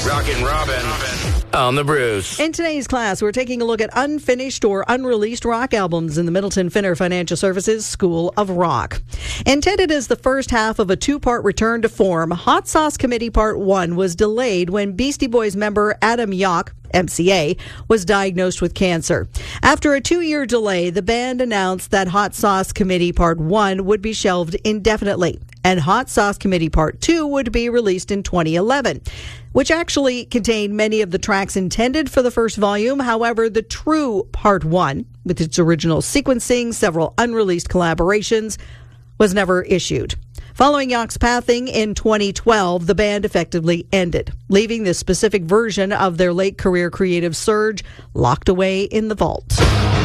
Rockin' Robin on the Bruce. In today's class, we're taking a look at unfinished or unreleased rock albums in the Middleton Finner Financial Services School of Rock. Intended as the first half of a two-part return to form, Hot Sauce Committee Part 1 was delayed when Beastie Boys member Adam Yauch, MCA, was diagnosed with cancer. After a 2-year delay, the band announced that Hot Sauce Committee Part 1 would be shelved indefinitely, and Hot Sauce Committee Part 2 would be released in 2011, which actually contained many of the tracks intended for the first volume. However, the true Part 1, with its original sequencing, several unreleased collaborations, was never issued. Following Yauch's passing in 2012, the band effectively ended, leaving this specific version of their late career creative surge locked away in the vault.